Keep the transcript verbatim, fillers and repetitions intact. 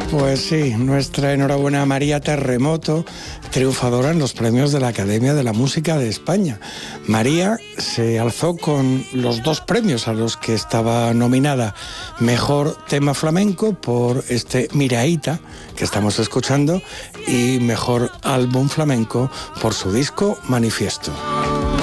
Pues sí, nuestra enhorabuena a María Terremoto, triunfadora en los premios de la Academia de la Música de España. María se alzó con los dos premios a los que estaba nominada. Mejor tema flamenco por este Miraíta, que estamos escuchando, y mejor álbum flamenco por su disco Manifiesto.